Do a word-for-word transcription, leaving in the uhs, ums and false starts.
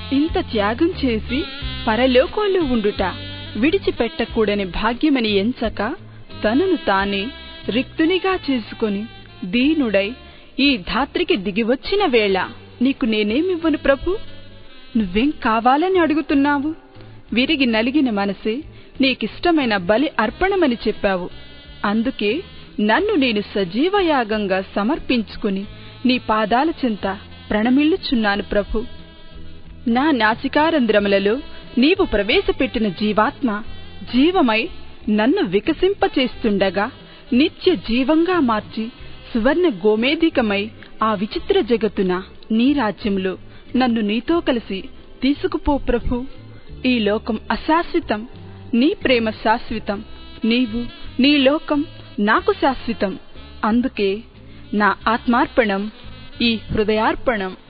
ఇంత త్యాగం చేసి పరలోకంలో ఉండుట విడిచిపెట్టకూడని భాగ్యమని ఎంచక తనను తానే రిక్తునిగా చేసుకొని దీనుడై ఈ ధాత్రికి దిగివచ్చిన వేళ నీకు నేనేమివ్వను ప్రభు? నువ్వేం కావాలని అడుగుతున్నావు? విరిగి నలిగిన మనసే నీకిష్టమైన బలి అర్పణమని చెప్పావు. అందుకే నన్ను నేను సజీవయాగంగా సమర్పించుకుని నీ పాదాల చెంత ప్రణమిల్లుచున్నాను ప్రభు. నా నాసికారంధ్రములలో నీవు ప్రవేశపెట్టిన జీవాత్మ జీవమై నన్ను వికసింపచేస్తుండగా నిత్య జీవంగా మార్చి సువర్ణ గోమేధికమై ఆ విచిత్ర జగత్తున నీ రాజ్యంలో నన్ను నీతో కలిసి తీసుకుపో ప్రభు. ఈ లోకం అశాశ్వతం, నీ ప్రేమ శాశ్వతం. నీవు నీ లోకం నాకు శాశ్వతం. అందుకే నా ఆత్మార్పణం, ఈ హృదయార్పణం.